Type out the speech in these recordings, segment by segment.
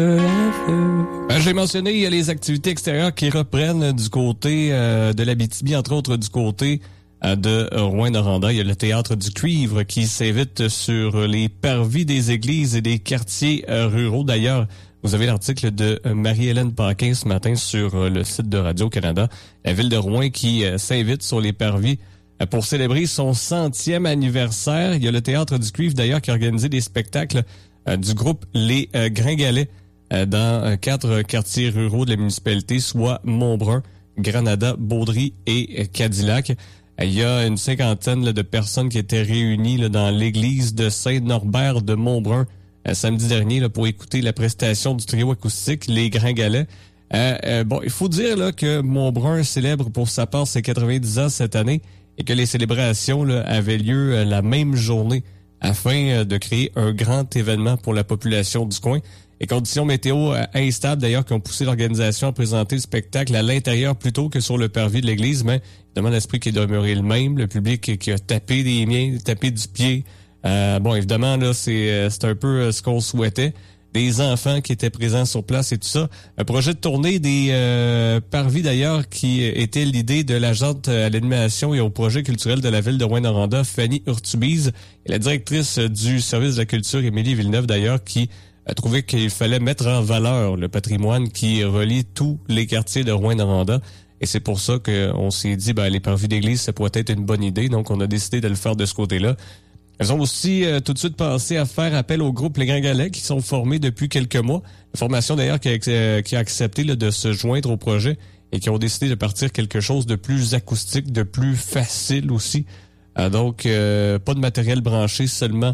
J'ai mentionné, il y a les activités extérieures qui reprennent du côté de l'Abitibi, entre autres du côté de Rouyn-Noranda. Il y a le Théâtre du Cuivre qui s'invite sur les parvis des églises et des quartiers ruraux. D'ailleurs, vous avez l'article de Marie-Hélène Paquin ce matin sur le site de Radio-Canada. La ville de Rouyn qui s'invite sur les parvis pour célébrer son 100e anniversaire. Il y a le Théâtre du Cuivre, d'ailleurs, qui a organisé des spectacles du groupe Les Gringalets dans 4 quartiers ruraux de la municipalité, soit Montbrun, Granada, Baudry et Cadillac. Il y a une 50aine de personnes qui étaient réunies dans l'église de Saint-Norbert de Montbrun samedi dernier pour écouter la prestation du trio acoustique Les Gringalets. Il faut dire que Montbrun célèbre pour sa part ses 90 ans cette année et que les célébrations avaient lieu la même journée afin de créer un grand événement pour la population du coin. Les conditions météo instables, d'ailleurs, qui ont poussé l'organisation à présenter le spectacle à l'intérieur plutôt que sur le parvis de l'église, mais évidemment, l'esprit qui est demeuré le même, le public qui a tapé des mains, tapé du pied. Évidemment, là, c'est un peu ce qu'on souhaitait. Des enfants qui étaient présents sur place et tout ça. Un projet de tournée des parvis, d'ailleurs, qui était l'idée de l'agente à l'animation et au projet culturel de la ville de Rouyn-Noranda, Fanny Urtubise, et la directrice du service de la culture, Émilie Villeneuve, d'ailleurs, qui a trouvé qu'il fallait mettre en valeur le patrimoine qui relie tous les quartiers de Rouyn-Noranda. Et c'est pour ça qu'on s'est dit, les parvis d'église, ça pourrait être une bonne idée. Donc, on a décidé de le faire de ce côté-là. Elles ont aussi tout de suite pensé à faire appel au groupe Les Gringalets qui sont formés depuis quelques mois. La formation, d'ailleurs, qui a accepté de se joindre au projet et qui ont décidé de partir quelque chose de plus acoustique, de plus facile aussi. Donc, pas de matériel branché, seulement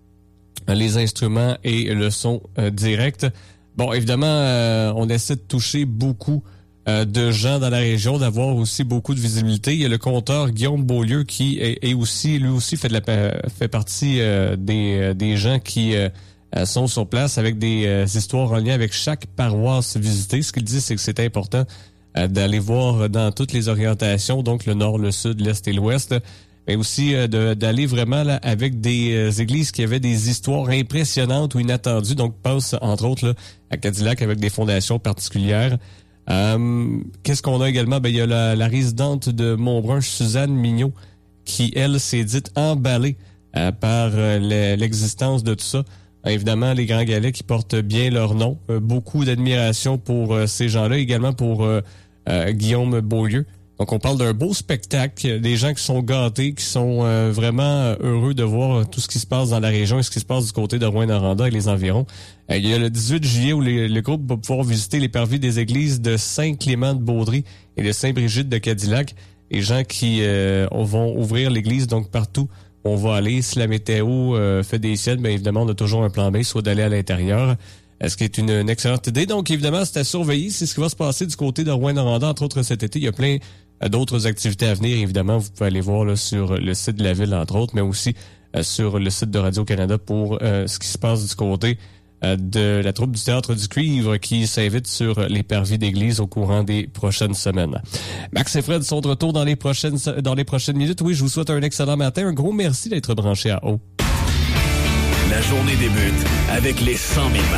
les instruments et le son direct. Bon, évidemment, on essaie de toucher beaucoup de gens dans la région, d'avoir aussi beaucoup de visibilité. Il y a le conteur Guillaume Beaulieu qui est aussi, lui aussi, fait partie des gens qui sont sur place avec des histoires en lien avec chaque paroisse visitée. Ce qu'il dit, c'est que c'est important d'aller voir dans toutes les orientations, donc le nord, le sud, l'est et l'ouest, mais aussi d'aller vraiment là, avec des églises qui avaient des histoires impressionnantes ou inattendues. Donc, passe entre autres là, à Cadillac avec des fondations particulières. Qu'est-ce qu'on a également? Il y a la résidente de Montbrun, Suzanne Mignot, qui, elle, s'est dite emballée par l'existence de tout ça. Évidemment, les Gringalets qui portent bien leur nom. Beaucoup d'admiration pour ces gens-là, également pour Guillaume Beaulieu. Donc, on parle d'un beau spectacle, des gens qui sont gâtés, qui sont vraiment heureux de voir tout ce qui se passe dans la région et ce qui se passe du côté de Rouyn-Noranda et les environs. Il y a le 18 juillet où le groupe va pouvoir visiter les parvis des églises de Saint-Clément de Baudry et de Saint-Brigitte de Cadillac. Les gens qui vont ouvrir l'église, donc partout où on va aller. Si la météo fait des ciels, bien évidemment, on a toujours un plan B, soit d'aller à l'intérieur. Ce qui est une excellente idée. Donc, évidemment, c'est à surveiller. C'est ce qui va se passer du côté de Rouyn-Noranda, entre autres cet été. Il y a plein d'autres activités à venir. Évidemment, vous pouvez aller voir là, sur le site de la ville, entre autres, mais aussi sur le site de Radio-Canada pour ce qui se passe du côté de la troupe du Théâtre du Cuivre qui s'invite sur les parvis d'église au courant des prochaines semaines. Max et Fred sont de retour dans les prochaines minutes. Oui, je vous souhaite un excellent matin. Un gros merci d'être branché à haut. La journée débute avec les 100 000